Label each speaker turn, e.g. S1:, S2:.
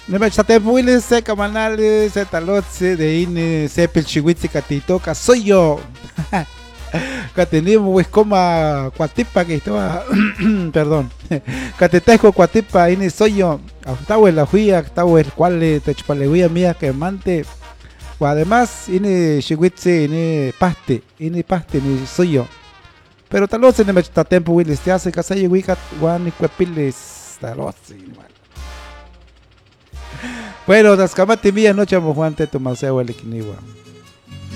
S1: No me chate muy se camanales, se talotse de ine, se pelchihuitzi catitoca, soy yo. Que tenemos pues coma cuatipa que estaba, perdón, catetejo cuatipa, ine soy yo. Octavo la huía, octavo el cual te chupalehuía mía que mante. O además, ine chihuitzi, ine paste, ni soy yo. Pero talotse no me chate tiempo, Willis, te hace casayo, wicat, guan y cuepiles, talotse, igual. Bueno, das camati mía noche mo Juan te tomaseo el equinigua.